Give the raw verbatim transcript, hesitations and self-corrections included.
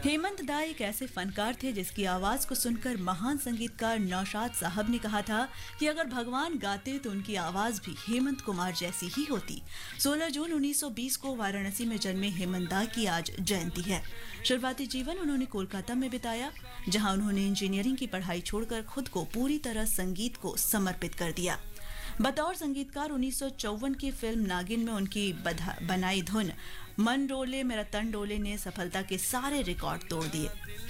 हेमंत दा एक ऐसे फनकार थे जिसकी आवाज को सुनकर महान संगीतकार नौशाद साहब ने कहा था कि अगर भगवान गाते तो उनकी आवाज भी हेमंत कुमार जैसी ही होती। सोलह जून उन्नीस सौ बीस को वाराणसी में जन्मे हेमंत दा की आज जयंती है। शुरुआती जीवन उन्होंने कोलकाता में बिताया, जहां उन्होंने इंजीनियरिंग की पढ़ाई छोड़कर खुद को पूरी तरह संगीत को समर्पित कर दिया। बतौर संगीतकार उन्नीस सौ चौवन की फिल्म नागिन में उनकी बनाई धुन मन डोले मेरा तन डोले ने सफलता के सारे रिकॉर्ड तोड़ दिए।